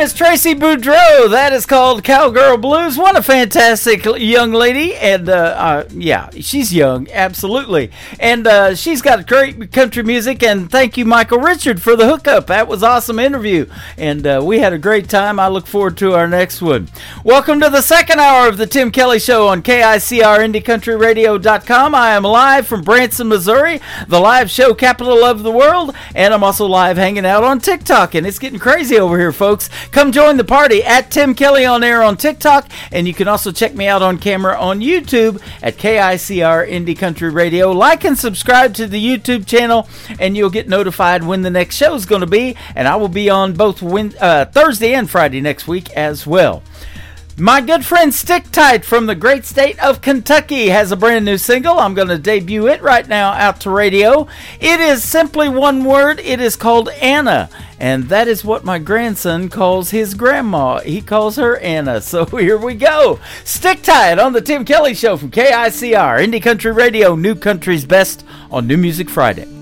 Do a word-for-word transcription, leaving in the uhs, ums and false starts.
Miss Tracy Boudreau. That is called Cowgirl Blues. What a fantastic young lady. And, uh, uh, yeah, she's young, absolutely. And uh, she's got great country music. And thank you, Michael Richard, for the hookup. That was an awesome interview. And uh, we had a great time. I look forward to our next one. Welcome to the second hour of the Tim Kelly Show on K I C R Indie Country Radio dot com. I am live from Branson, Missouri, the live show capital of the world. And I'm also live hanging out on TikTok. And it's getting crazy over here, folks. Come join the party at Tim Kelly on air on TikTok, and you can also check me out on camera on YouTube at K I C R Indie Country Radio. Like and subscribe to the YouTube channel, and you'll get notified when the next show is going to be, and I will be on both Wednesday, uh, Thursday and Friday next week as well. My good friend Stick Tight from the great state of Kentucky has a brand new single. I'm going to debut it right now out to radio. It is simply one word. It is called Anna. And that is what my grandson calls his grandma. He calls her Anna. So here we go. Stick Tight on the Tim Kelly Show from K I C R, Indie Country Radio, New Country's Best on New Music Friday.